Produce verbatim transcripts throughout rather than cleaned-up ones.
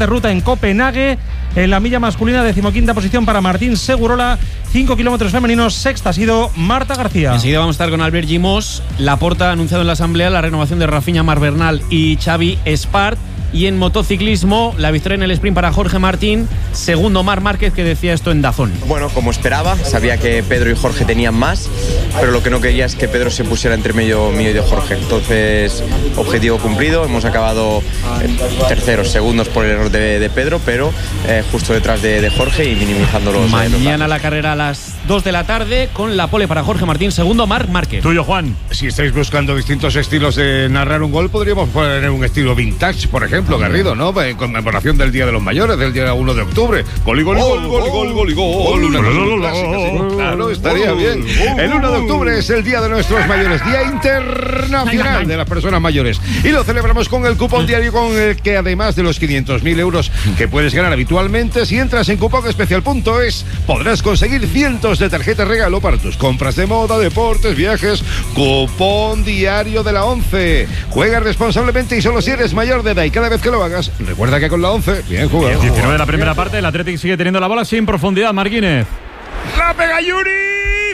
de ruta en Copenhague. En la milla masculina, decimoquinta posición para Martín Segurola. cinco kilómetros femeninos, sexta ha sido Marta García. Enseguida vamos a estar con Albert Gimos. Laporta ha anunciado en la asamblea la renovación de Rafinha Marbernal y Xavi Espart. Y en motociclismo, la victoria en el sprint para Jorge Martín, segundo Marc Márquez, que decía esto en Dazón. Bueno, como esperaba, sabía que Pedro y Jorge tenían más, pero lo que no quería es que Pedro se pusiera entre medio mío y de Jorge. Entonces, objetivo cumplido, hemos acabado terceros, segundos por el error de, de Pedro, pero eh, justo detrás de, de Jorge y minimizando los... Mañana la carrera a las dos de la tarde con la pole para Jorge Martín, segundo Marc Márquez. Tuyo, Juan. Si estáis buscando distintos estilos de narrar un gol, podríamos poner un estilo vintage, por ejemplo, Garrido, ¿no? En conmemoración del Día de los Mayores, del día uno de octubre. Gol y gol y gol, gol y gol, gol y gol. Una cosa muy clásica, sí. Claro, estaría bien. El uno de octubre es el Día de nuestros mayores, Día Internacional de las Personas Mayores. Y lo celebramos con el cupón diario con el que, además de los quinientos mil euros que puedes ganar habitualmente, si entras en cupón especial punto es, podrás conseguir cientos de tarjetas regalo para tus compras de moda, deportes, viajes. Cupón diario de la ONCE. Juega responsablemente y solo si eres mayor de edad, y cada vez que lo hagas, recuerda que con la ONCE, bien jugado. diecinueve de la primera parte, el Athletic sigue teniendo la bola sin profundidad. Marquínez. La pega Yuri,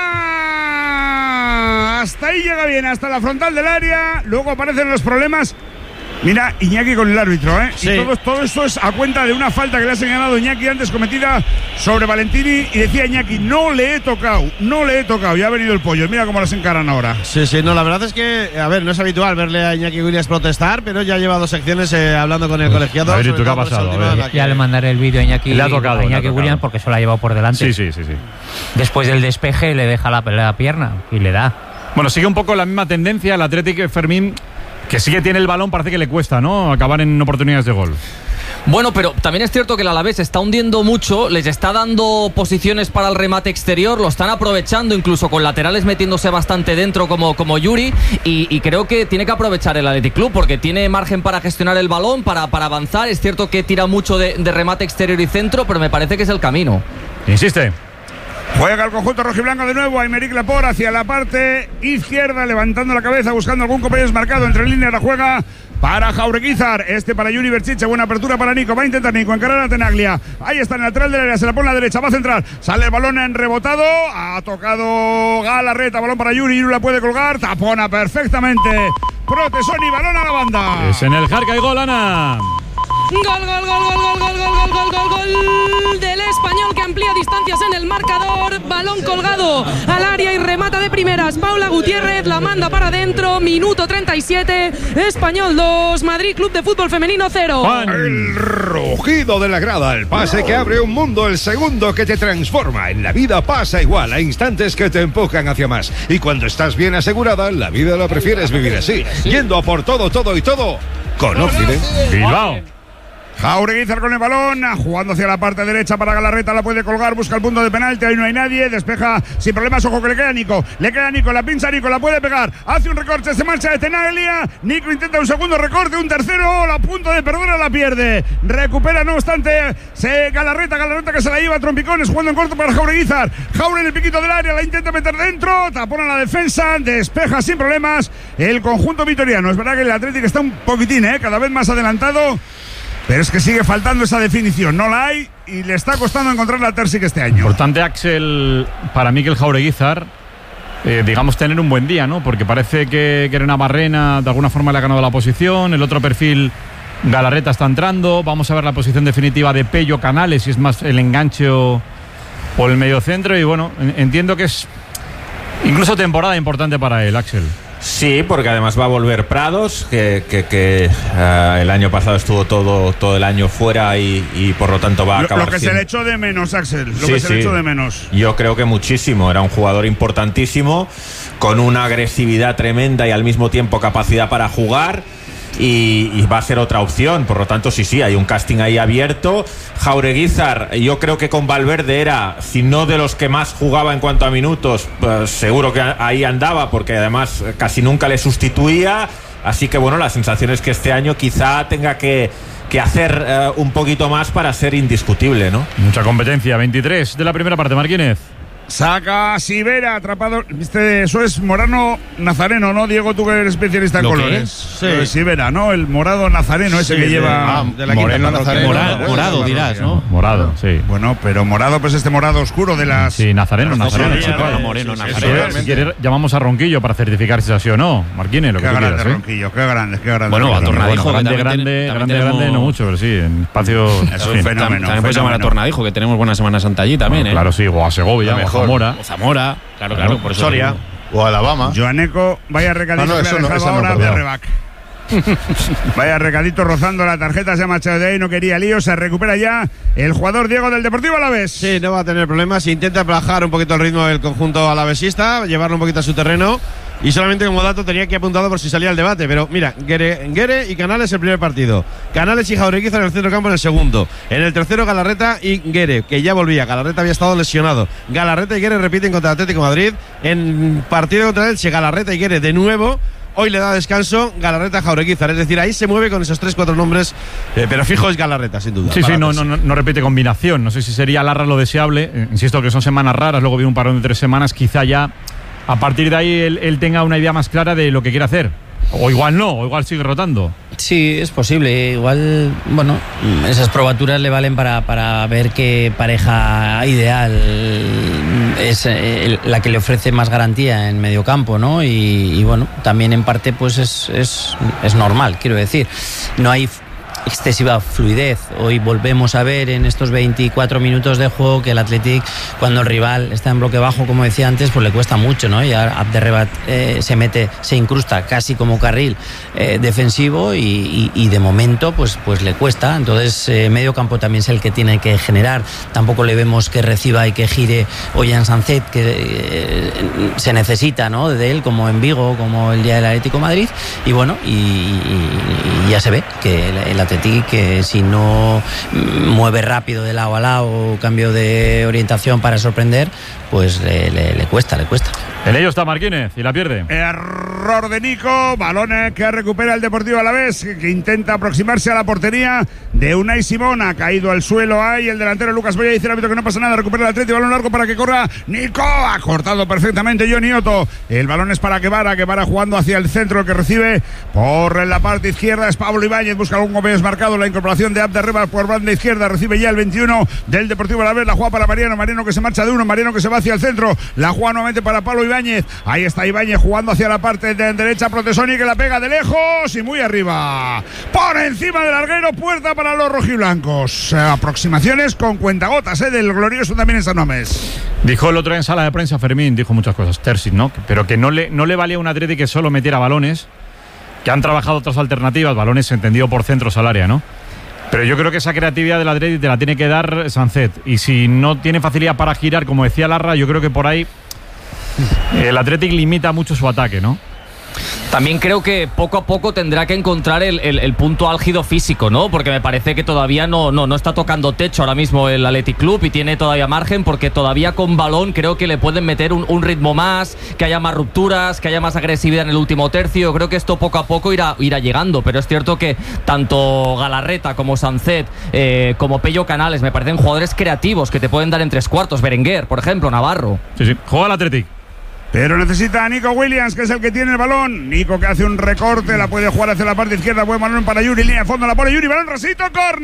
fuera. Hasta ahí llega bien, hasta la frontal del área. Luego aparecen los problemas. Mira, Iñaki con el árbitro, ¿eh? Sí. Y todo, todo esto es a cuenta de una falta que le ha señalado Iñaki antes cometida sobre Valentini. Y decía Iñaki, no le he tocado, no le he tocado. Y ha venido el pollo. Mira cómo las encaran ahora. Sí, sí, no, la verdad es que, a ver, no es habitual verle a Iñaki Williams protestar, pero ya lleva dos secciones eh, hablando con el colegiado. A ver, ¿y tú qué ha pasado? A ver. Ya le mandaré el vídeo a Iñaki, le ha tocado, a Iñaki le ha Williams porque se lo ha llevado por delante. Sí, sí, sí, sí. Después del despeje le deja la, la pierna y le da. Bueno, sigue un poco la misma tendencia. El Athletic, Fermín, que sí que tiene el balón, parece que le cuesta, ¿no? Acabar en oportunidades de gol. Bueno, pero también es cierto que el Alavés se está hundiendo mucho, les está dando posiciones para el remate exterior, lo están aprovechando incluso con laterales metiéndose bastante dentro como, como Yuri y, y creo que tiene que aprovechar el Athletic Club porque tiene margen para gestionar el balón, para, para avanzar. Es cierto que tira mucho de, de remate exterior y centro, pero me parece que es el camino. Insiste. Juega el conjunto rojiblanco de nuevo. Aymeric Laporte hacia la parte izquierda, levantando la cabeza, buscando algún compañero desmarcado. Entre líneas la juega para Jaureguizar. Este para Yuri Berchiche. Buena apertura para Nico. Va a intentar Nico encarar a Tenaglia. Ahí está en el lateral del área. Se la pone a la derecha. Va a centrar. Sale el balón en rebotado. Ha tocado Galarreta. Balón para Yuri. Yuri la puede colgar. Tapona perfectamente Protesón y balón a la banda. Es en el Jarca y gol, Ana. Gol, gol, gol, gol, gol, gol, gol, gol, gol, gol, gol del Español que amplía distancias en el marcador. Balón colgado al área y remata de primeras. Paula Gutiérrez la manda para adentro. Minuto treinta y siete. Español dos, Madrid Club de Fútbol Femenino cero. El rugido de la grada, el pase que abre un mundo, el segundo que te transforma. En la vida pasa igual, hay instantes que te empujan hacia más. Y cuando estás bien asegurada, la vida la prefieres vivir así, yendo a por todo, todo y todo con Occident. Bilbao. Jaureguizar con el balón, jugando hacia la parte derecha para Galarreta, la puede colgar, busca el punto de penalti, ahí no hay nadie, despeja sin problemas, ojo que le queda a Nico, le queda a Nico, la pincha Nico, la puede pegar, hace un recorte, se marcha de Tenaglia, Nico intenta un segundo recorte, un tercero, a punto de perder, la pierde, recupera no obstante, se Galarreta, Galarreta que se la lleva a trompicones, jugando en corto para Jaureguizar, Jaure en el piquito del área, la intenta meter dentro, tapona la defensa, despeja sin problemas el conjunto vitoriano. Es verdad que el Atlético está un poquitín, ¿eh? cada vez más adelantado. Pero es que sigue faltando esa definición, no la hay y le está costando encontrar la Terzic este año. Importante, Axel, para Mikel Jaureguizar, eh, digamos, tener un buen día, ¿no? Porque parece que, que Barrena de alguna forma le ha ganado la posición, el otro perfil, Galarreta está entrando, vamos a ver la posición definitiva de Pello Canales, si es más el enganche o, o el mediocentro, y bueno, entiendo que es incluso temporada importante para él, Axel. Sí, porque además va a volver Prados, que, que, que uh, el año pasado estuvo todo, todo el año fuera y, y por lo tanto va a acabar. Lo, lo que sin... se le echó de menos, Axel. Lo sí, que se sí. le echó de menos. Yo creo que muchísimo. Era un jugador importantísimo, con una agresividad tremenda y al mismo tiempo capacidad para jugar. Y, y va a ser otra opción, por lo tanto sí, sí, hay un casting ahí abierto. Jaureguizar, yo creo que con Valverde era, si no de los que más jugaba en cuanto a minutos, pues seguro que ahí andaba, porque además casi nunca le sustituía, así que bueno, la sensación es que este año quizá tenga que, que hacer uh, un poquito más para ser indiscutible, ¿no? Mucha competencia, veintitrés de la primera parte, Marquínez. Saca Sivera, atrapado. Este, eso es morano nazareno, ¿no? Diego, tú que eres especialista en ¿Lo colores. Sí. Sivera, ¿no? El morado nazareno ese sí, que lleva. Ah, de la Moreno nazareno. Morado, morado dirás, ¿no? Morado, sí. Bueno, pero morado, pues este morado oscuro de las. Sí, nazareno, de las nazareno. cofradías, chico. ¿no? Moreno, Sí, sí, nazareno. eso Si es. quieres, llamamos a Ronquillo para certificar si es así o no. Marquines, lo que Qué tú grande, quieras, ¿eh? Ronquillo, qué grande, qué grande. Bueno, a Qué grande. Tornadijo, que grande, también grande, tiene- grande, también grande, tenemos- no mucho, pero sí, en espacio. Es un en fin. fenómeno. También puedes llamar a fenómeno. Tornadijo, que tenemos buena Semana Santa allí también, Bueno, ¿eh? claro, sí, o a Segovia, o a Zamora. O Zamora, claro, Claro, claro, por eso. Soria. te digo. O Alabama. Joaneco, vaya recadito Ah, no, que le eso ha no, dejado esa no, ahora de perdón. Rebac. Vaya recadito rozando la tarjeta, se ha marchado de ahí, no quería lío, se recupera ya el jugador Diego del Deportivo Alavés. Sí, no va a tener problemas. Intenta bajar un poquito el ritmo del conjunto alavesista, llevarlo un poquito a su terreno. Y solamente como dato tenía aquí apuntado por si salía el debate. Pero mira, Guere, Guere y Canales el primer partido. Canales y Jaureguizar en el centro campo en el segundo. En el tercero Galarreta y Guere, que ya volvía. Galarreta había estado lesionado. Galarreta y Guere repiten contra el Atlético de Madrid. En partido contra Elche, Galarreta y Guere de nuevo. Hoy le da descanso Galarreta Jaureguizar. Es decir, ahí se mueve con esos tres, cuatro nombres. Eh, pero fijo es Galarreta, sin duda. Sí, sí, no, Baratas. no, no, no repite combinación. No sé si sería Larra lo deseable. Eh, insisto que son semanas raras, luego viene un parón de tres semanas. Quizá ya a partir de ahí él, él tenga una idea más clara de lo que quiere hacer. O igual no, o igual sigue rotando. Sí, es posible. Igual, bueno, esas probaturas le valen para, para ver qué pareja ideal es eh, la que le ofrece más garantía en medio campo, ¿no? Y, y bueno, también en parte pues es, es, es normal, quiero decir. No hay excesiva fluidez. Hoy volvemos a ver en estos veinticuatro minutos de juego que el Athletic, cuando el rival está en bloque bajo, como decía antes, pues le cuesta mucho, ¿no? Y ahora Abderrebat eh, se mete, se incrusta casi como carril eh, defensivo y, y, y de momento pues, pues le cuesta. Entonces eh, medio campo también es el que tiene que generar. Tampoco le vemos que reciba y que gire Ollán Sancet, que eh, se necesita, ¿no? De él, como en Vigo, como el día del Atlético de Madrid. Y bueno, y, y, y ya se ve que el, el Athletic, que si no mueve rápido de lado a lado, cambio de orientación para sorprender, pues le, le, le cuesta, le cuesta. En ello está Marquínez y la pierde. Error de Nico, balón que recupera el Deportivo Alavés, que, que intenta aproximarse a la portería de Unai Simón. Ha caído al suelo ahí el delantero Lucas Boya, dice el árbitro que no pasa nada, recupera el Atlético, balón largo para que corra Nico. Ha cortado perfectamente Johnny Otto. El balón es para Guevara, Guevara jugando hacia el centro, el que recibe por la parte izquierda es Pablo Ibáñez, busca algún gol marcado, la incorporación de Abderrebat por banda izquierda, recibe ya el veintiuno del Deportivo Alavés, la juega para Mariano, Mariano que se marcha de uno, Mariano que se va hacia el centro, la juega nuevamente para Pablo Ibáñez, ahí está Ibáñez jugando hacia la parte de derecha, Protesoni que la pega de lejos y muy arriba, por encima del larguero, puerta para los rojiblancos. Eh, aproximaciones con cuentagotas eh, del glorioso también en San Mamés. Dijo el otro en sala de prensa, Fermín, dijo muchas cosas, Terzic, ¿no? Pero que no le, no le valía a un Atleti que solo metiera balones, que han trabajado otras alternativas, balones entendido por centros al área, ¿no? Pero yo creo que esa creatividad del Atleti te la tiene que dar Sancet. Y si no tiene facilidad para girar, como decía Larra, yo creo que por ahí el Athletic limita mucho su ataque, ¿no? También creo que poco a poco tendrá que encontrar el, el, el punto álgido físico, ¿no? Porque me parece que todavía no, no, no está tocando techo ahora mismo el Athletic Club y tiene todavía margen, porque todavía con balón creo que le pueden meter un, un ritmo más, que haya más rupturas, que haya más agresividad en el último tercio. Creo que esto poco a poco irá, irá llegando, pero es cierto que tanto Galarreta como Sancet, eh, como Pello Canales, me parecen jugadores creativos que te pueden dar en tres cuartos. Berenguer, por ejemplo, Navarro. Sí, sí, juega el Athletic. Pero necesita a Nico Williams, que es el que tiene el balón. Nico que hace un recorte, la puede jugar hacia la parte izquierda. Buen balón para Yuri, línea de fondo, la pone Yuri, balón rasito,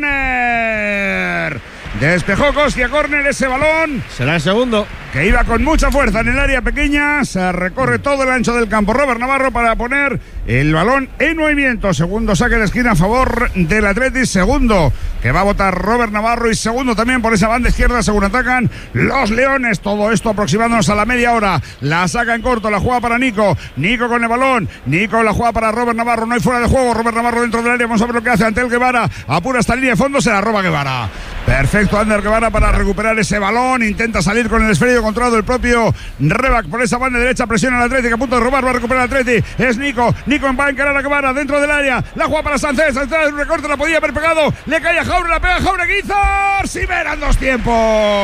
córner. Despejó Kostia, córner, ese balón. Será el segundo. Que iba con mucha fuerza en el área pequeña. Se recorre todo el ancho del campo Robert Navarro para poner el balón en movimiento. Segundo saque de esquina a favor del Athletic. Segundo que va a votar Robert Navarro. Y segundo también por esa banda izquierda según atacan los Leones. Todo esto aproximándonos a la media hora. La saca en corto, la juega para Nico. Nico con el balón. Nico la juega para Robert Navarro. No hay fuera de juego. Robert Navarro dentro del área. Vamos a ver lo que hace ante el Guevara. Apura esta línea de fondo. Se la roba Guevara. Perfecto, Ander Guevara para recuperar ese balón. Intenta salir con el esférico controlado el propio Rebac por esa banda derecha. Presiona al Athletic, a punto de robar. Va a recuperar el Athletic. Es Nico. Nico va a encarar a Guevara dentro del área. La juega para Sánchez. Sánchez, un recorte, la podía haber pegado. Le cae a Jaure, la pega a Jaureguizar. Si verán dos tiempos.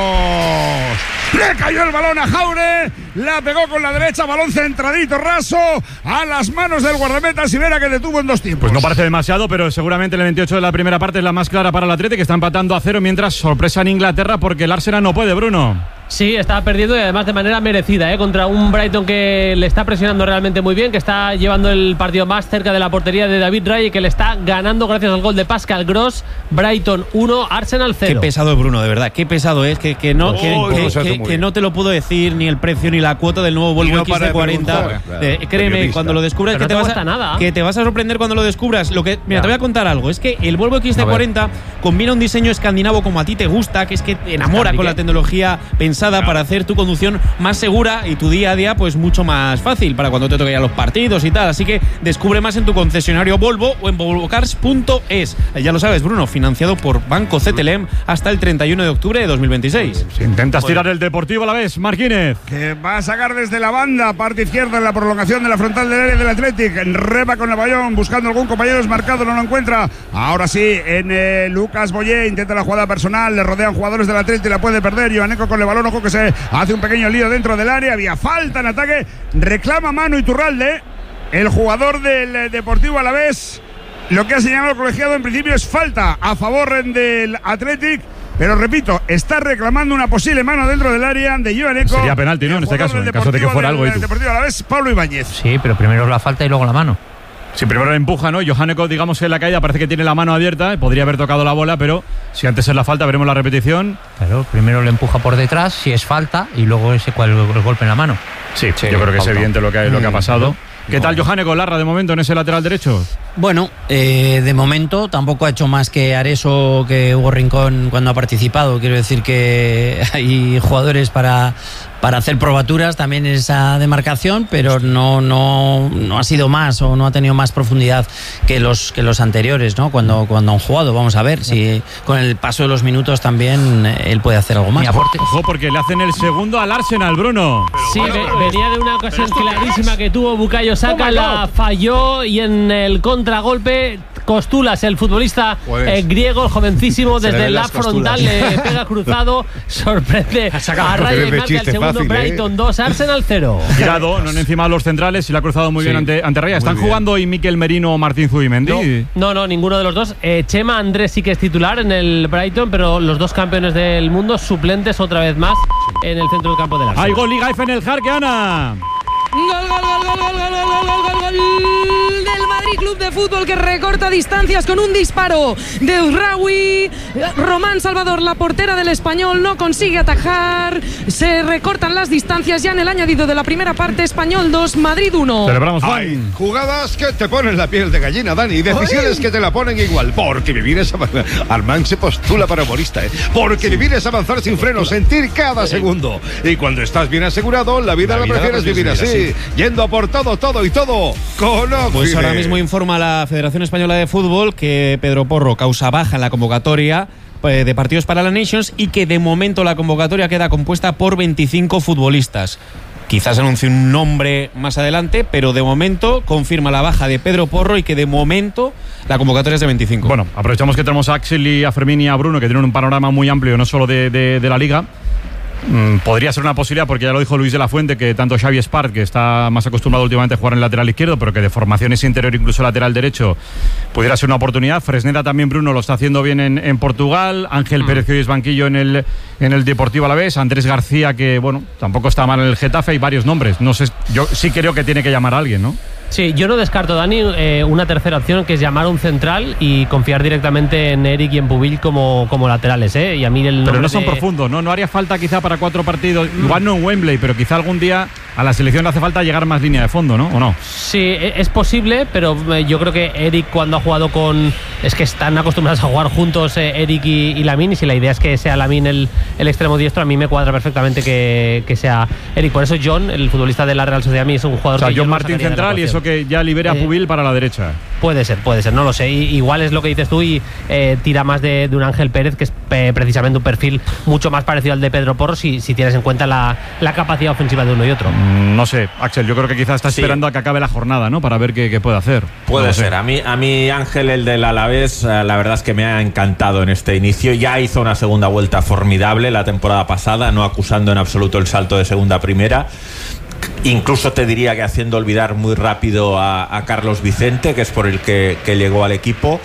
Le cayó el balón a Jaure. La pegó con la derecha. Balón centradito, raso. A las manos del guardameta Sivera, que detuvo en dos tiempos. Pues no parece demasiado, pero seguramente el veintiocho de la primera parte es la más clara para el Athletic, que está empatando a cero, mientras sorpresa en Inglaterra porque el Arsenal no puede, Bruno. Sí, está perdiendo y además de manera merecida, ¿eh? Contra un Brighton que le está presionando realmente muy bien, que está llevando el partido más cerca de la portería de David Raya y que le está ganando gracias al gol de Pascal Gross. Brighton uno, Arsenal cero. Qué pesado es Bruno, de verdad, qué pesado es, que, que, no, oh, que, oh, que, no que, que no te lo puedo decir ni el precio ni la cuota del nuevo Volvo no X C cuarenta. Claro, eh, créeme, periodista. cuando lo descubras que no te, te vas a, nada. que te vas a sorprender cuando lo descubras. Lo que, mira, ya. te voy a contar algo, es que el Volvo X C cuarenta combina un diseño escandinavo como a ti te gusta, que es que te enamora con la tecnología pensada para hacer tu conducción más segura y tu día a día pues mucho más fácil para cuando te toque ya los partidos y tal. Así que descubre más en tu concesionario Volvo o en volvo cars punto es. Ya lo sabes, Bruno, financiado por Banco C T L M hasta el treinta y uno de octubre de dos mil veintiséis. Si intentas tirar el Deportivo a la vez, Marquínez. Que va a sacar desde la banda, parte izquierda en la prolongación de la frontal del área del Athletic. Reba con el balón, buscando algún compañero desmarcado, no lo encuentra. Ahora sí, en eh, Lucas Boyé intenta la jugada personal, le rodean jugadores del Athletic y la puede perder. Joaneco con el balón, ojo que se hace un pequeño lío dentro del área. Había falta en ataque, reclama mano Iturralde, el jugador del eh, Deportivo Alavés. Lo que ha señalado el colegiado en principio es falta a favor del Athletic. Pero repito, está reclamando una posible mano dentro del área de Joaneco. Sería penalti, ¿no? En este caso, en caso de que fuera algo. El Deportivo Alavés, Pablo Ibáñez. Sí, pero primero la falta y luego la mano. Si primero le empuja, ¿no? Johaneko, digamos, en la caída parece que tiene la mano abierta, podría haber tocado la bola, pero si antes es la falta, veremos la repetición. Claro, primero le empuja por detrás, si es falta, y luego ese cual, el golpe en la mano. Sí, sí, yo creo que falta. Es evidente lo que, lo que ha pasado. ¿Qué tal Johaneko, Larra, de momento en ese lateral derecho? Bueno, eh, de momento tampoco ha hecho más que Areso, que Hugo Rincón cuando ha participado. Quiero decir que hay jugadores para, para hacer probaturas también en esa demarcación, pero no, no, no ha sido más o no ha tenido más profundidad que los, que los anteriores, ¿no? Cuando, cuando han jugado. Vamos a ver si con el paso de los minutos también él puede hacer algo más. Ojo, porque le hacen el segundo al Arsenal, Bruno. Sí, ve, venía de una ocasión clarísima que tuvo Bukayo Saka, la falló y en el contragolpe Costulas, el futbolista pues, eh, griego, el jovencísimo, desde la frontal le pega cruzado, sorprende a Raya y marca el segundo. Fácil, Brighton dos, ¿eh? Arsenal cero. Girado, no encima de los centrales y lo ha cruzado muy sí, bien ante, ante Raya. ¿Están jugando hoy Mikel Merino o Martín Zubimendi? No, no, no, ninguno de los dos. Eh, Chema Andrés sí que es titular en el Brighton, pero los dos campeones del mundo suplentes otra vez más en el centro del campo del Arsenal. ¡Hay gol Liga F en el Jarque, Ana! Gol, gol, gol, gol, gol, gol, gol, gol, gol, gol del Madrid Club de Fútbol, que recorta distancias con un disparo de Uzraoui. Román Salvador, la portera del Español, no consigue atajar. Se recortan las distancias ya en el añadido de la primera parte. Español dos, Madrid uno. Celebramos, Juan. Hay jugadas que te ponen la piel de gallina, Dani. Decisiones ¡ay! Que te la ponen igual. Porque vivir es avanzar. Armand se postula para humorista, ¿eh? Porque vivir es avanzar sin freno, sentir cada segundo. Y cuando estás bien asegurado, la vida la, la vida prefieres la vivir así. así. Yendo a por todo, todo y todo con Oxide. Pues ahora mismo informa la Federación Española de Fútbol que Pedro Porro causa baja en la convocatoria de partidos para la Nations y que de momento la convocatoria queda compuesta por veinticinco futbolistas. Quizás anuncie un nombre más adelante, pero de momento confirma la baja de Pedro Porro y que de momento la convocatoria es de veinticinco. Bueno, aprovechamos que tenemos a Axel y a Fermín y a Bruno, que tienen un panorama muy amplio, no solo de, de, de la Liga. Mm, podría ser una posibilidad, porque ya lo dijo Luis de la Fuente, que tanto Xavi Espart, que está más acostumbrado últimamente a jugar en el lateral izquierdo, pero que de formación es interior, incluso lateral derecho, pudiera ser una oportunidad. Fresneda también, Bruno, lo está haciendo bien en, en Portugal. Ángel mm. Pérez, que hoy es banquillo en el, en el Deportivo Alavés. Andrés García, que bueno, tampoco está mal en el Getafe. Hay varios nombres. No sé, yo sí creo que tiene que llamar a alguien, ¿no? Sí, yo no descarto, Dani, eh, una tercera opción, que es llamar a un central y confiar directamente en Eric y en Pubil como, como laterales, ¿eh? Y a mí el pero no son de... profundos, ¿no? No haría falta quizá para cuatro partidos, mm. igual no en Wembley, pero quizá algún día a la selección le hace falta llegar más línea de fondo, ¿no? ¿O no? Sí, es posible, pero yo creo que Eric, cuando ha jugado con... Es que están acostumbrados a jugar juntos eh, Eric y, y Lamine, y si la idea es que sea Lamine el, el extremo diestro, a mí me cuadra perfectamente que, que sea Eric. Por eso John, el futbolista de la Real Sociedad, a mí es un jugador... O sea, que John yo Martín central y eso que ya libera a eh, Pubil para la derecha. Puede ser, puede ser, no lo sé. I, igual es lo que dices tú y eh, tira más de, de un Ángel Pérez, que es eh, precisamente un perfil mucho más parecido al de Pedro Porro, si, si tienes en cuenta la, la capacidad ofensiva de uno y otro. Mm, no sé, Axel, yo creo que quizás está esperando sí. a que acabe la jornada, ¿no? Para ver qué, qué puede hacer. Puede no ser. A mí, a mí Ángel, el del Alavés, la verdad es que me ha encantado en este inicio. Ya hizo una segunda vuelta formidable la temporada pasada, no acusando en absoluto el salto de segunda a primera. incluso te diría que haciendo olvidar muy rápido a, a Carlos Vicente, que es por el que, que llegó al equipo.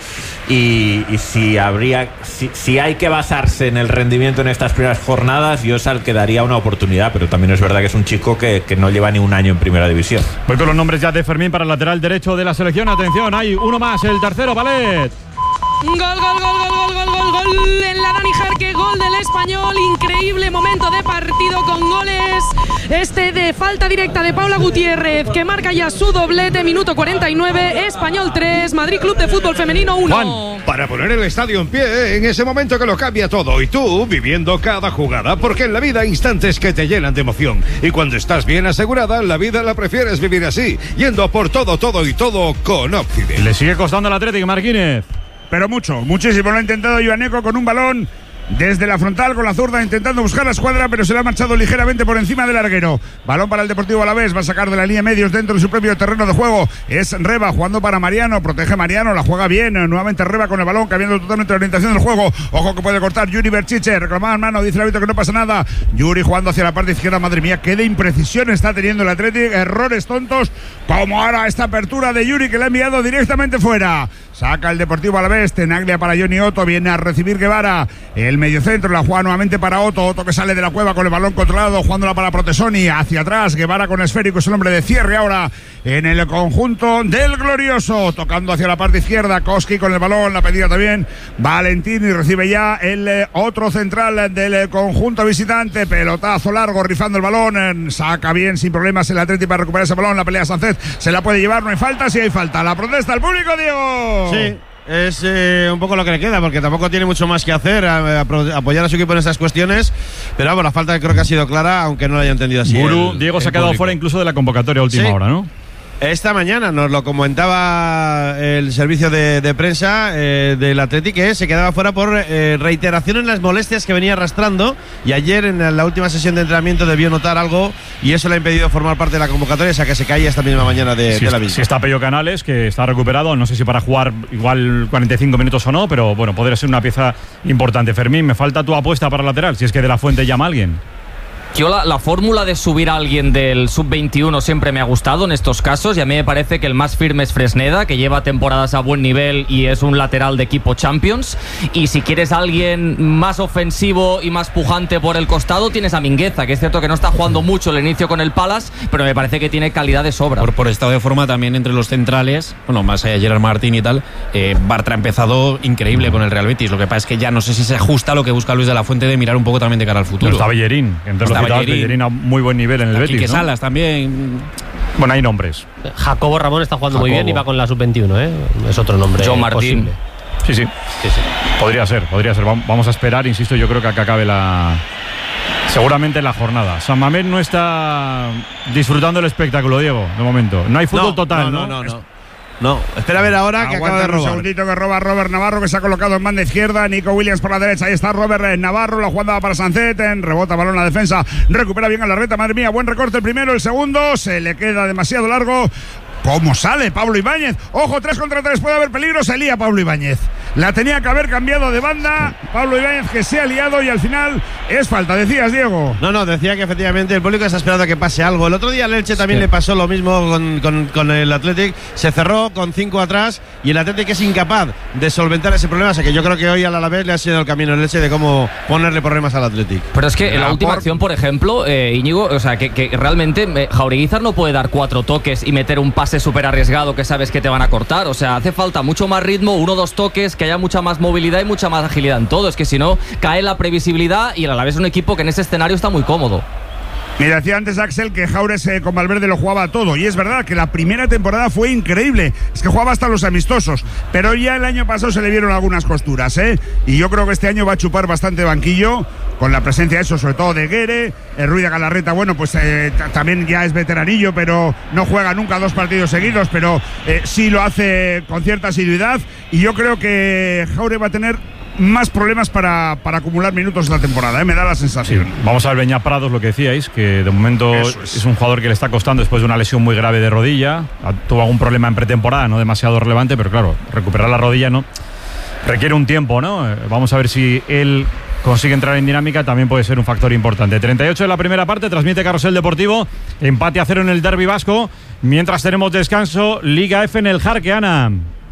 Y, y si habría si, si hay que basarse en el rendimiento en estas primeras jornadas, yo es al que daría una oportunidad, pero también es verdad que es un chico que, que no lleva ni un año en primera división. Voy con los nombres ya de Fermín para el lateral derecho de la selección. Atención, hay uno más, el tercero, Valet. Gol, gol, gol, gol, gol, gol, gol, gol en la Dani Jarque, gol del Español, increíble momento de partido con goles, este de falta directa de Paula Gutiérrez, que marca ya su doblete, minuto cuarenta y nueve, Español tres, Madrid Club de Fútbol Femenino uno. Para poner el estadio en pie, en ese momento que lo cambia todo, y tú viviendo cada jugada, porque en la vida hay instantes que te llenan de emoción, y cuando estás bien asegurada, la vida la prefieres vivir así, yendo por todo, todo y todo con Occident. Le sigue costando al Atlético, Marquínez. Pero mucho, muchísimo. Lo ha intentado Ioaneco con un balón desde la frontal con la zurda intentando buscar la escuadra, pero se le ha marchado ligeramente por encima del larguero. Balón para el Deportivo Alavés, va a sacar de la línea medios dentro de su propio terreno de juego. Es Reba jugando para Mariano, protege Mariano, la juega bien. Nuevamente Reba con el balón, cambiando totalmente la orientación del juego. Ojo que puede cortar Yuri Berchiche, reclamaba en mano, dice el árbitro que no pasa nada. Yuri jugando hacia la parte izquierda, madre mía, qué de imprecisión está teniendo el Atlético. Errores tontos, como ahora esta apertura de Yuri que le ha enviado directamente fuera. Saca el Deportivo Alavés, Tenaglia para Johnny Otto, viene a recibir Guevara. El mediocentro la juega nuevamente para Otto, Otto que sale de la cueva con el balón controlado, jugándola para Protesoni, hacia atrás, Guevara con esférico, es el hombre de cierre ahora en el conjunto del Glorioso, tocando hacia la parte izquierda, Koski con el balón, la pedida también Valentín y recibe ya el eh, otro central del eh, conjunto visitante, pelotazo largo, rifando el balón, eh, saca bien sin problemas el Atlético para recuperar ese balón, la pelea Sánchez, se la puede llevar, no hay falta, sí hay falta, la protesta al público, Diego. Sí. Es eh, un poco lo que le queda, porque tampoco tiene mucho más que hacer, a, a, a apoyar a su equipo en estas cuestiones, pero vamos, la falta creo que ha sido clara, aunque no lo haya entendido así. Guru, el, Diego el se ha quedado público. fuera incluso de la convocatoria a última Sí. hora, ¿no? Esta mañana nos lo comentaba el servicio de, de prensa eh, del Athletic, que se quedaba fuera por eh, reiteración en las molestias que venía arrastrando, y ayer en la última sesión de entrenamiento debió notar algo y eso le ha impedido formar parte de la convocatoria, esa que se caía esta misma mañana de, Si, de la está, misma. si está Pello Canales, que está recuperado, no sé si para jugar igual cuarenta y cinco minutos o no, pero bueno, podría ser una pieza importante. Fermín, me falta tu apuesta para lateral, si es que de la Fuente llama a alguien. Yo la, la fórmula de subir a alguien del sub veintiuno siempre me ha gustado en estos casos, y a mí me parece que el más firme es Fresneda, que lleva temporadas a buen nivel y es un lateral de equipo Champions. Y si quieres a alguien más ofensivo y más pujante por el costado, tienes a Mingueza, que es cierto que no está jugando mucho el inicio con el Palace, pero me parece que tiene calidad de sobra. Por, por estado de forma también entre los centrales, bueno, más allá de Gerard Martín y tal, eh, Bartra ha empezado increíble con el Real Betis. Lo que pasa es que ya no sé si se ajusta a lo que busca Luis de la Fuente de mirar un poco también de cara al futuro. Está Bellerín, entre los citados, Bellerín a muy buen nivel en el Betis, Quique ¿no? Salas también. Bueno, hay nombres. Jacobo Ramón está jugando Jacobo. muy bien y va con la sub veintiuno, ¿eh? Es otro nombre. John Martín. Posible. Sí, sí, Sí, sí. podría ser, podría ser. Vam- Vamos a esperar, insisto, yo creo que acá acabe la... Seguramente la jornada. San Mamés no está disfrutando el espectáculo, Diego, de momento. No hay fútbol no, total, no, ¿no? no, no, no. No, espera a ver ahora que acaba de Aguanta un robar. segundito que roba Robert Navarro, que se ha colocado en banda izquierda. Nico Williams por la derecha. Ahí está Robert Navarro. La jugada para Sancet. Rebota balón la defensa. Recupera bien a la reta. Madre mía, buen recorte el primero. El segundo se le queda demasiado largo. ¿Cómo sale Pablo Ibáñez? Ojo, tres contra tres, puede haber peligro. Se lía Pablo Ibáñez. La tenía que haber cambiado de banda. Pablo Ibáñez que se ha liado y al final es falta. Decías, Diego. No, no, decía que efectivamente el público está esperando a que pase algo. El otro día al Elche también Sí. le pasó lo mismo con, con, con el Athletic. Se cerró con cinco atrás y el Athletic es incapaz de solventar ese problema. O sea que yo creo que hoy al Alavés le ha sido el camino el Elche de cómo ponerle problemas al Athletic. Pero es que en la La última por- acción, por ejemplo, eh, Íñigo, o sea, que, que realmente eh, Jaureguizar no puede dar cuatro toques y meter un pase súper arriesgado que sabes que te van a cortar. O sea, hace falta mucho más ritmo, uno o dos toques, que haya mucha más movilidad y mucha más agilidad en todo. Es que si no, cae la previsibilidad y el Alavés es un equipo que en ese escenario está muy cómodo. Mira, decía antes Axel que Jaures eh, con Valverde lo jugaba todo. Y es verdad que la primera temporada fue increíble. Es que jugaba hasta los amistosos. Pero ya el año pasado se le vieron algunas costuras, ¿eh? Y yo creo que este año va a chupar bastante banquillo. Con la presencia de eso, sobre todo de Guere. El Ruiz de Galarreta, bueno, pues eh, t- también ya es veteranillo, pero no juega nunca dos partidos seguidos. Pero eh, sí lo hace con cierta asiduidad. Y yo creo que Jaure va a tener más problemas para, para acumular minutos esta temporada, ¿eh? Me da la Sí, sensación. vamos a ver Beñat Prados, lo que decíais, que de momento Eso es. es. un jugador que le está costando después de una lesión muy grave de rodilla. Ah, Tuvo algún problema en pretemporada, no demasiado relevante, pero claro, recuperar la rodilla no requiere un tiempo, ¿no? Eh, Vamos a ver si él consigue entrar en dinámica, también puede ser un factor importante. treinta y ocho de la primera parte, transmite Carrusel Deportivo, empate a cero en el derbi vasco, mientras tenemos descanso, Liga F en el Jarque, Ana.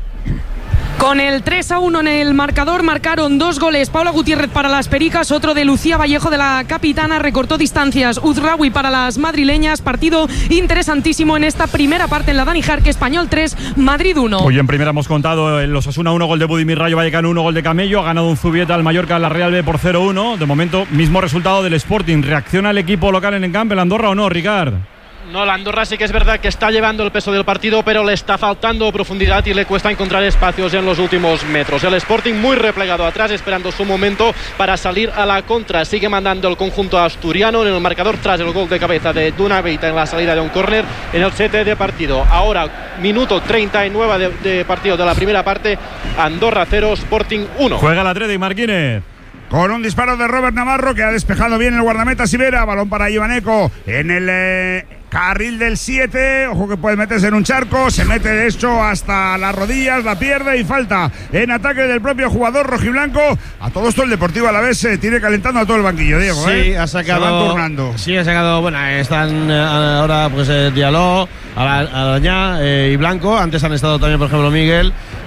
Con el tres a uno en el marcador marcaron dos goles. Paula Gutiérrez para las Pericas, otro de Lucía Vallejo de la capitana, recortó distancias. Uzraoui para las madrileñas. Partido interesantísimo en esta primera parte en la Dani Jarque. Español tres, Madrid uno. Hoy en primera hemos contado el Osasuna uno, gol de Budimir, Rayo Vallecano uno, gol de Camello. Ha ganado un Zubieta al Mallorca, la Real B por cero uno. De momento, mismo resultado del Sporting. ¿Reacciona el equipo local en el campo, el Andorra o no, Ricard? No, la Andorra sí que es verdad que está llevando el peso del partido, pero le está faltando profundidad y le cuesta encontrar espacios en los últimos metros. El Sporting muy replegado atrás, esperando su momento para salir a la contra. Sigue mandando el conjunto asturiano en el marcador tras el gol de cabeza de Dunaveita en la salida de un córner en el sete de partido. Ahora, minuto treinta y nueve de, de partido de la primera parte. Andorra cero, Sporting uno. Juega la Trede y Marquínez. Con un disparo de Robert Navarro, que ha despejado bien el guardameta Sivera. Balón para Ivaneco en el eh, carril del siete. Ojo que puede meterse en un charco. Se mete de hecho hasta las rodillas, la pierde y falta en ataque del propio jugador rojiblanco. A todo esto el Deportivo Alavés se tiene calentando a todo el banquillo, Diego. Sí, ¿eh? ha sacado. Se van turnando. Sí, ha sacado. Bueno, están eh, ahora pues eh, Diallo, Arañá eh, y Blanco. Antes han estado también, por ejemplo, Miguel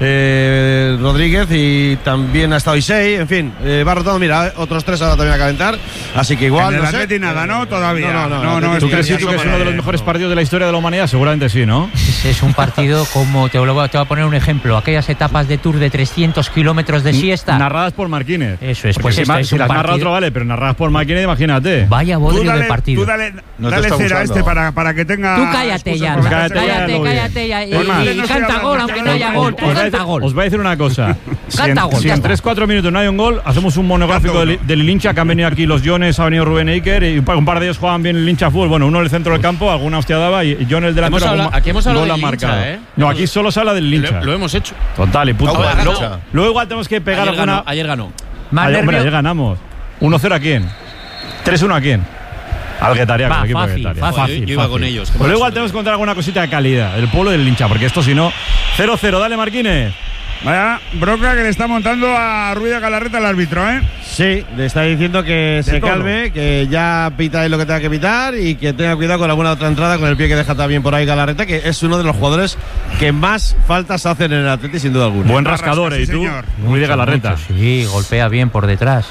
eh, Rodríguez y también ha estado Isei. En fin, eh, va rotando. Mira, otros tres ahora también a calentar. Así que igual. En el no sé. Atleti nada, ¿no? Todavía. No, no, no. no, no ¿Tú crees que es uno de los mejores partidos de la historia de la humanidad? Seguramente sí, ¿no? Es un partido como, te, lo voy a, te voy a poner un ejemplo, aquellas etapas de Tour de trescientos kilómetros de siesta. Narradas por Marquínez. Eso es, Porque pues si, esto ma- es si un las narra partido. otro vale, pero narradas por Marquínez, imagínate. Vaya Tú bodrio dale, de partido. tú dale, No te dale está cera a gustando. este para, para que tenga. Tú cállate ya, excusas para cállate hacer- ya, cállate, lo cállate ya. Y, Es más, y no canta estoy gol, hablando, aunque no haya os- gol. Os Pues voy, a canta decir, gol. os voy a decir una cosa. Si Canta en, gol, si ya en está. tres cuatro minutos no hay un gol, hacemos un monográfico Canta del, uno. del hincha, que han venido aquí los Jones, ha venido Rubén Eiker y un par, un par de ellos juegan bien el hincha fútbol. Bueno, uno en el centro del campo, alguna hostia daba y John el delantero. Hemos hablado- algún aquí hemos hablado gol del ha hincha, marcado. ¿eh? No, aquí solo se habla del hincha. Lo, lo hemos hecho. Total y punto. Ah, luego, hincha. luego igual tenemos que pegar Ayer alguna. ganó, ayer ganó. Más Ayer, hombre, nervio- ayer ganamos. uno cero a quién. tres uno a quién. Al Guetaria, Va, con el equipo de fácil, Guetaria. fácil. Yo- yo iba con ellos, qué Pero mala igual suerte. tenemos que contar alguna cosita de calidad. El pueblo del hincha, porque esto si no. cero cero, dale Marquínez. Vaya bronca que le está montando a Ruiz de Galarreta el árbitro, ¿eh? Sí, le está diciendo que se todo. calme, que ya pita ahí lo que tenga que pitar y que tenga cuidado con alguna otra entrada con el pie que deja también por ahí Galarreta, que es uno de los jugadores que más faltas hacen en el Atleti, sin duda alguna. Buen rascador, sí, ¿eh? ¿Y tú? señor. Muy de Galarreta. Mucho, sí, golpea bien por detrás.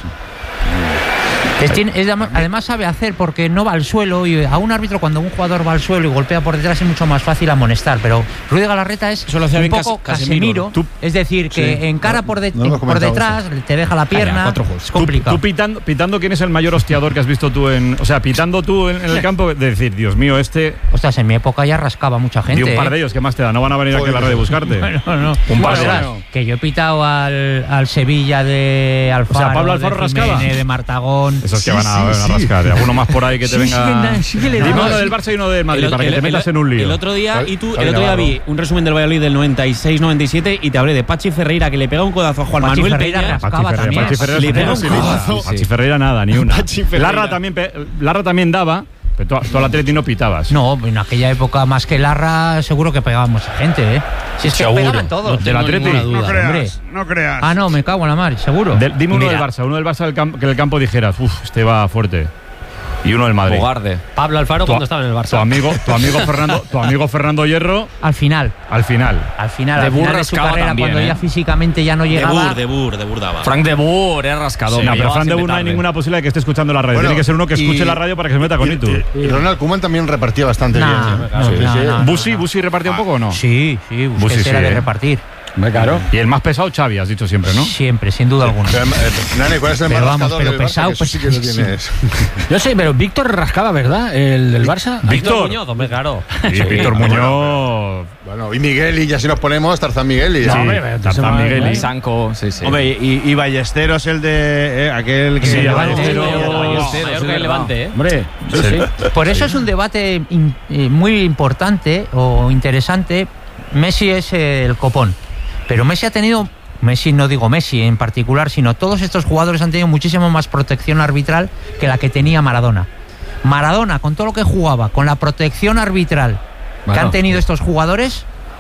Es, tiene- es de- además sabe hacer porque no va al suelo y a un árbitro cuando un jugador va al suelo y golpea por detrás es mucho más fácil amonestar, pero Ruiz de Galarreta es Eso lo hacía un bien poco Cas- Casemiro. Casemiro, Tú- es decir, que Sí. encara por, de- No hemos por comentado detrás, te deja la pierna, cuatro juegos. es Tú, complicado. tú pitando, pitando, ¿quién es el mayor hostiador que has visto tú en. O sea, pitando tú en, en el campo, de decir, Dios mío, este. Ostras, en mi época ya rascaba mucha gente. Y un par ¿eh? de ellos, ¿qué más te da? No van a venir aquí a la radio a buscarte. Bueno, no. Un par de Ostras, ellos. que yo he pitado al, al Sevilla de Alfaro, O sea, Pablo Alfaro de rascaba. Jiménez, de Martagón. Esos que Sí, van a, sí, van a sí. rascar. Y alguno más por ahí que te Sí, venga. sí, sí que le Dime damos. uno del Barça y uno del Madrid El- para que el- te metas el- en un lío. El otro día, Javi- y tú, Javi el otro día Navarro. vi un resumen del Valladolid del noventa y seis noventa y siete y te hablé de Pachi Ferreira, que le pega un codazo a Juan Pachi Manuel Ferreira Peña. rascaba Pachi Ferreira, también. Pachi Ferreira Le es pega un facilista. codazo. Pachi Sí. Ferreira nada, ni una. Pachi Ferreira. Larra también, pe- Larra también daba, pero tú, tú al Atleti no pitabas. No, en aquella época más que Larra seguro que pegábamos a gente, ¿eh? Si es que Seguro. pegaban todos. Del Atleti. ninguna No duda, creas, hombre. no creas. Ah, no, me cago en la mar, seguro. De- dime uno Mira, del Barça, uno del Barça del camp- que en el campo dijeras, uff, este va fuerte. Y uno del Madrid. Bogarde. Pablo Alfaro Tu- cuando estaba en el Tu Barça. amigo, tu amigo Fernando, tu amigo Fernando Hierro, Al final, al final. al final, De al Boer final de su rascaba carrera, también, cuando ¿eh? ya físicamente ya no De llegaba. Bur, de Bur, de Bur daba. Frank de Boer, era rascador. no, pero llegaba Fran de siempre Boer no hay tarde. ninguna posibilidad de que esté escuchando la radio. Bueno, Tiene que ser uno que escuche y- la radio para que se meta con Itu. Y Ronald Koeman también repartía bastante Nah, bien. no, Sí, no, sí. no, no. ¿Busi, Busi repartía un poco o no? Sí, sí, Busi Busquets sí, era de ¿eh? repartir. Claro. Y el más pesado, Xavi, has dicho siempre, ¿no? Siempre, sin duda alguna. Pero, eh, Nani, ¿cuál es el Pero más vamos, rascador pero del Barça? pesado, Que eso sí que lo pues, tienes. Yo sé, pero Víctor rascaba, ¿verdad? El del Barça. Víctor. Muñoz, hombre, claro. Y Víctor Muñoz. Bueno, y Miguel, y ya si nos ponemos, Tarzán Miguel. Y Sí, hombre, pero entonces Tarzán va- Miguel. Y Sanco, sí, sí. Hombre, y, y Ballesteros, el de. eh, aquel que. Sí, el Ballesteros. Ballesteros, Mallorca y Levante, ¿eh? Hombre, sí, sí. Por eso es un debate in- eh, muy importante o interesante. Messi es eh, el copón, pero Messi ha tenido, Messi no digo Messi en particular, sino todos estos jugadores han tenido muchísimo más protección arbitral que la que tenía Maradona. Maradona, con todo lo que jugaba, con la protección arbitral que Bueno, han tenido estos jugadores,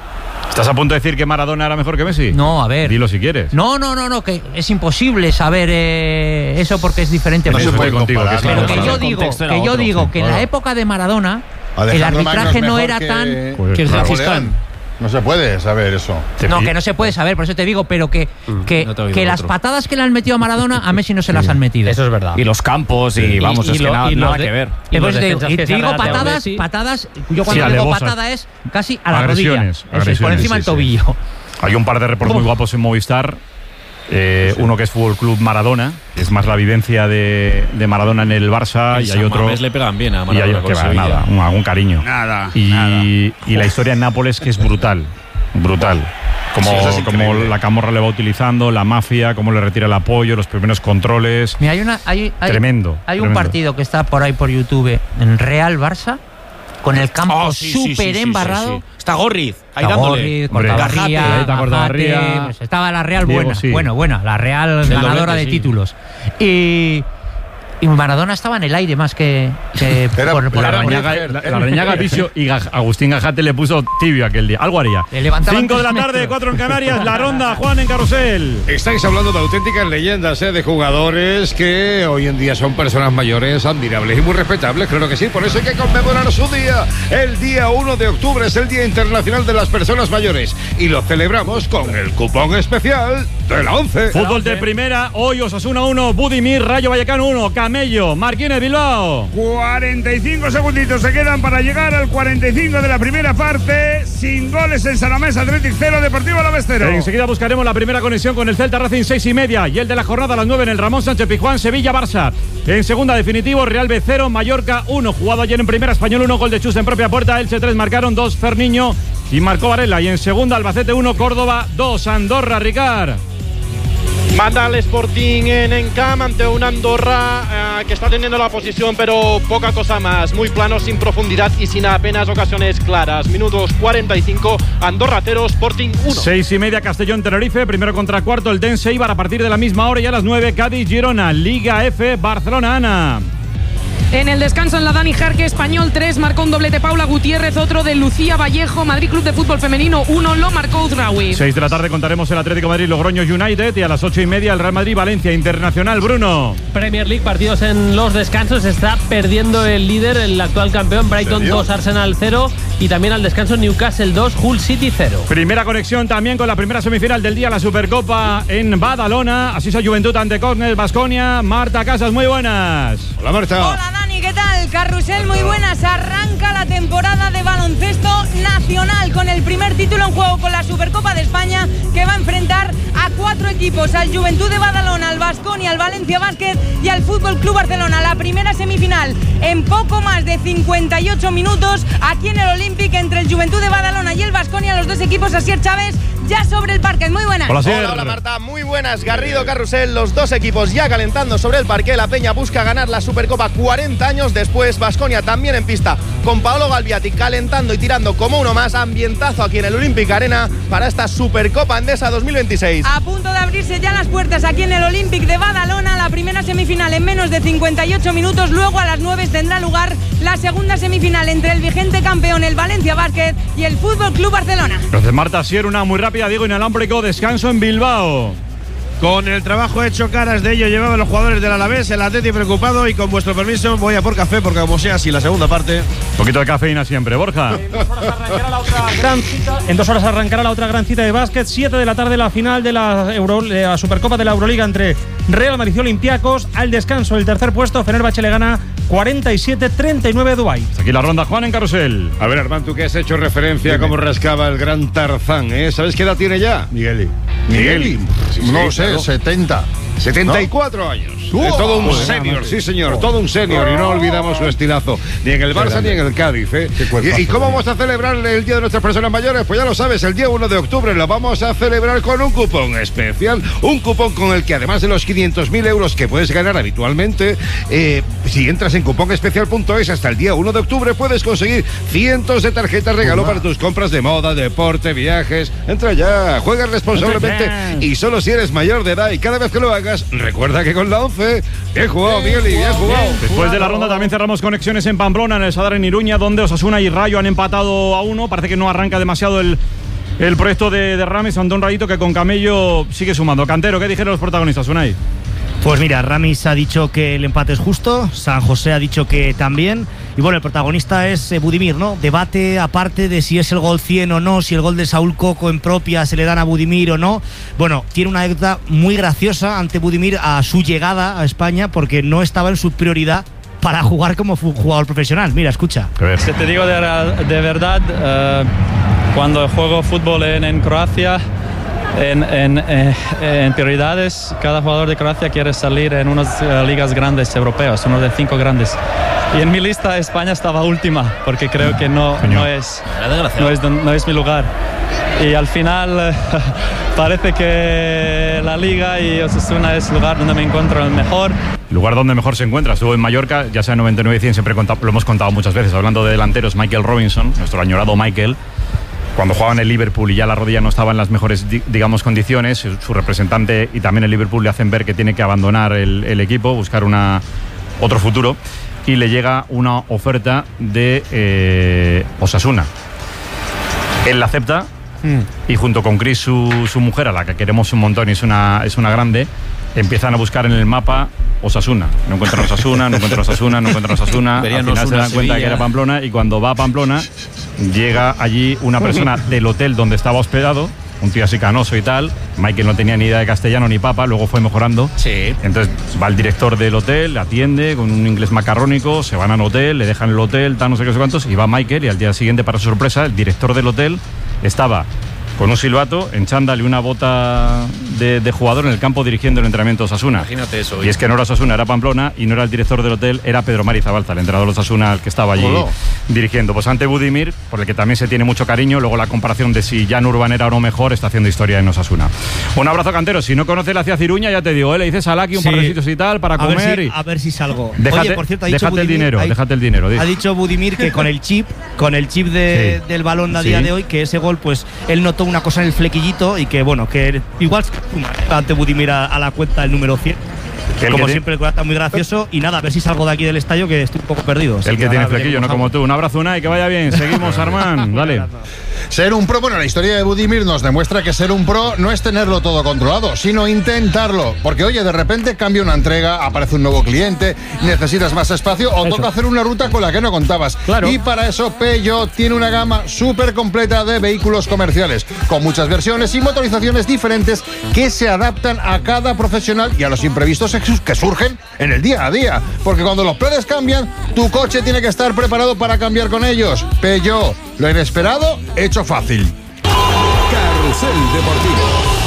¿Estás a punto de decir que Maradona era mejor que Messi? No, a ver. Dilo si quieres. No, no, no, no, que es imposible saber eh, eso porque es diferente. No se puede contigo. Pero que, claro, que yo digo, que yo digo que en la época de Maradona el arbitraje no era que, tan... Que el No se puede saber eso. No, que no se puede saber, por eso te digo, pero que, que, no que las patadas que le han metido a Maradona, a Messi no se las han metido. Eso es verdad. Y los campos, y, y vamos, y, es y que lo, nada, nada de, que ver. Y, pues te, y te digo patadas, patadas, yo cuando sí, digo patada es casi a la agresiones, rodilla. Agresiones, es por encima sí, del sí. tobillo. Hay un par de reportes muy guapos en Movistar. Eh, sí. Uno que es Fútbol Club Maradona, que es más la vivencia de, de Maradona en el Barça, y, y hay otro. le pegan bien a Maradona. Y hay, que va, nada, un, algún cariño. Nada. Y, nada. y la historia en Nápoles, que es brutal. Brutal. Como, sí, como la camorra le va utilizando, la mafia, cómo le retira el apoyo, los primeros controles. Mira, hay una, hay, hay, tremendo. Hay tremendo. un partido que está por ahí por YouTube en Real Barça, con el campo oh, sí, súper sí, sí, embarrado. Sí, sí. Está Gorriz, ahí está dándole. Gorriz, Cortagarría, pues estaba la Real Diego, buena, sí. bueno, buena, la Real el ganadora doblete, de sí. títulos. Y, y Maradona estaba en el aire más que, que Era, por, por la, la, Reñaga, la, la Reñaga Vicio y Agustín Gajate le puso tibio aquel día. Algo haría. Cinco de la tarde, cuatro en Canarias, la ronda, Juan en Carrusel. Estáis hablando de auténticas leyendas, ¿eh? De jugadores que hoy en día son personas mayores, admirables y muy respetables, claro que sí. Por eso hay que conmemorar su día. El día uno de octubre es el Día Internacional de las Personas Mayores y lo celebramos con el cupón especial de la once. Fútbol de primera, hoy Osasuna uno, Budimir, Rayo Vallecano uno, Camello, Marquínez Bilbao. cuarenta y cinco segunditos se quedan para llegar al cuarenta y cinco de la primera parte. Sin goles en San Mamés, Athletic cero, Deportivo Alavés cero. Enseguida buscaremos la primera conexión con el Celta Racing seis y media y el de la jornada a las nueve en el Ramón Sánchez Pizjuán, Sevilla Barça. En segunda definitivo, Real B cero, Mallorca uno. Jugado ayer en primera, Español uno, gol de Chus en propia puerta. Elche tres, marcaron dos, Ferniño y marcó Varela. Y en segunda, Albacete uno, Córdoba dos, Andorra, Ricard. Manda al Sporting en Encamp ante un Andorra eh, que está teniendo la posición, pero poca cosa más. Muy plano, sin profundidad y sin apenas ocasiones claras. Minutos cuarenta y cinco, Andorra cero, Sporting uno. Seis y media, Castellón Tenerife, primero contra cuarto, el Dense Eibar a partir de la misma hora, y a las nueve, Cádiz Girona, Liga F, Barcelona Ana. En el descanso en la Dani Jarque, Español tres, marcó un doblete Paula Gutiérrez, otro de Lucía Vallejo, Madrid Club de Fútbol Femenino uno, lo marcó Uzraoui. Seis de la tarde contaremos el Atlético Madrid Logroño United, y a las ocho y media el Real Madrid Valencia Internacional. Bruno. Premier League, partidos en los descansos, está perdiendo el líder, el actual campeón, Brighton dos, Arsenal cero, y también al descanso Newcastle dos, Hull City cero. Primera conexión también con la primera semifinal del día, la Supercopa en Badalona, Asisa Juventud ante Córnel Baskonia. Marta Casas, muy buenas. Hola Marta. Hola Dani, ¿qué tal? Carrusel, muy buenas. Arranca la temporada de baloncesto nacional con el primer título en juego con la Supercopa de España, que va a enfrentar a cuatro equipos: al Juventud de Badalona, al Baskonia, al Valencia Basket y al Fútbol Club Barcelona. La primera semifinal en poco más de cincuenta y ocho minutos aquí en el Olympic entre el Juventud de Badalona y el Baskonia. Los dos equipos, Asier Chávez, ya sobre el parquet. Muy buenas. Hola, hola, hola Marta, muy buenas. Garrido, Carrusel, los dos equipos ya calentando sobre el parquet. La Peña busca ganar la Supercopa cuarenta años después. Baskonia también en pista con Paolo Galviati calentando y tirando como uno más. Ambientazo aquí en el Olympic Arena para esta Supercopa Endesa dos mil veintiséis. A punto de abrirse ya las puertas aquí en el Olympic de Badalona. La primera semifinal en menos de cincuenta y ocho minutos. Luego a las nueve tendrá lugar la segunda semifinal entre el vigente campeón, el Valencia Basket, y el Fútbol Club Barcelona. Entonces Marta, si era una muy rápida, Diego inalámbrico, descanso en Bilbao. Con el trabajo hecho, caras de ello llevaban los jugadores del Alavés, el Atleti preocupado, y con vuestro permiso voy a por café, porque como sea así la segunda parte. Un poquito de cafeína siempre, Borja. Gran cita. En dos horas arrancará la otra gran cita de básquet. Siete de la tarde la final de la, Euro, de la Supercopa de la Euroliga entre Real Madrid y Olympiacos. Al descanso, el tercer puesto, Fenerbahce le gana cuarenta y siete treinta y nueve a Dubái. Aquí la ronda, Juan en Carrusel. A ver, Armand, tú que has hecho referencia a cómo rascaba el gran Tarzán, ¿eh? ¿Sabes qué edad tiene ya? Migueli. Migueli. Sí, sí, no sé, claro. setenta. setenta y cuatro ¿no? años. Uh, es todo un joder, senior, madre. sí señor, Oh. todo un senior. Y no olvidamos su estilazo. Ni en el Barça ni en el Cádiz. ¿eh? ¿Y, ¿Y cómo vamos a celebrar el Día de nuestras personas mayores? Pues ya lo sabes, el día uno de octubre lo vamos a celebrar con un cupón especial. Un cupón con el que, además de los quinientos mil euros que puedes ganar habitualmente, eh, si entras en cupón especial punto es hasta el día uno de octubre puedes conseguir cientos de tarjetas regalo para tus compras de moda, deporte, viajes. Entra ya, juega responsablemente y solo si eres mayor de edad, y cada vez que lo hagas, recuerda que con la once, bien jugado, Miguel, y bien jugado. Después de la ronda también cerramos conexiones en Pamplona, en el Sadar en Iruña, donde Osasuna y Rayo han empatado a uno. Parece que no arranca demasiado el el proyecto de, de Ramis, ante un Rayito que con Camello sigue sumando. Cantero, ¿qué dijeron los protagonistas, Unai? Pues mira, Ramis ha dicho que el empate es justo, San José ha dicho que también, y bueno, el protagonista es eh, Budimir, ¿no? Debate aparte de si es el gol cien o no, si el gol de Saúl Coco en propia se le dan a Budimir o no. Bueno, tiene una anécdota muy graciosa ante Budimir a su llegada a España, porque no estaba en su prioridad para jugar como jugador profesional. Mira, escucha. Si te digo de, de verdad, eh, cuando juego fútbol en, en Croacia, En, en, eh, en prioridades, cada jugador de Croacia quiere salir en unas uh, ligas grandes europeas, uno de cinco grandes. Y en mi lista España estaba última, porque creo que no, no, es, no, es, no es mi lugar. Y al final parece que la liga y Osasuna es el lugar donde me encuentro el mejor. El lugar donde mejor se encuentra. Estuvo en Mallorca, ya sea en noventa y nueve y cien, siempre contado, lo hemos contado muchas veces, hablando de delanteros, Michael Robinson, nuestro añorado Michael. Cuando jugaba en el Liverpool y ya la rodilla no estaba en las mejores, digamos, condiciones, su representante y también el Liverpool le hacen ver que tiene que abandonar el, el equipo, buscar una, otro futuro, y le llega una oferta de eh, Osasuna. Él la acepta mm. y junto con Chris, su, su mujer, a la que queremos un montón y es una, es una grande, empiezan a buscar en el mapa Osasuna. No encuentran Osasuna, no encuentran Osasuna, no encuentran Osasuna. Al final Osuna, se dan cuenta Sevilla. Que era Pamplona, y cuando va a Pamplona llega allí una persona del hotel donde estaba hospedado, un tío así canoso y tal. Michael no tenía ni idea de castellano ni papa, luego fue mejorando. Sí. Entonces va el director del hotel, le atiende con un inglés macarrónico, se van al hotel, le dejan el hotel, tal, no sé qué, no sé cuántos, y va Michael, y al día siguiente, para su sorpresa, el director del hotel estaba con un silbato, en chándal y una bota de, de jugador en el campo dirigiendo el entrenamiento de Osasuna. Imagínate eso. Y es que no era Osasuna, era Pamplona, y no era el director del hotel, era Pedro Mari Zabalza, el entrenador de Osasuna, el que estaba allí Hola. dirigiendo. Pues ante Budimir, por el que también se tiene mucho cariño, luego la comparación de si Jan Urban era o no mejor, está haciendo historia en Osasuna. Un abrazo, Cantero. Si no conoces la ciudad Ciruña, ya te digo, ¿eh? Le dices a Laki un sí. par de sitios y tal para a comer. Ver si, y... A ver si salgo. Déjate, Oye, por cierto, ha dicho déjate Budimir, el dinero, ha, déjate el dinero. Ha dicho Budimir que con el chip, con el chip de, sí. del balón a día sí. de hoy, que ese gol, pues él notó una cosa en el flequillo y que bueno, que igual ante Budimir a, a la cuenta el número cien. El como siempre, el está muy gracioso. Y nada, a ver si salgo de aquí del estadio, que estoy un poco perdido. El que tiene flequillo, no como tú. Un abrazo, Unai, que vaya bien. Seguimos, Armán. Dale. Ser un pro, bueno, la historia de Budimir nos demuestra que ser un pro no es tenerlo todo controlado, sino intentarlo. Porque, oye, de repente cambia una entrega, aparece un nuevo cliente, necesitas más espacio o eso. Toca hacer una ruta con la que no contabas. Claro. Y para eso Peugeot tiene una gama súper completa de vehículos comerciales, con muchas versiones y motorizaciones diferentes que se adaptan a cada profesional y a los imprevistos que surgen en el día a día. Porque cuando los planes cambian, tu coche tiene que estar preparado para cambiar con ellos. Peugeot, lo inesperado hecho fácil. Carrusel Deportivo.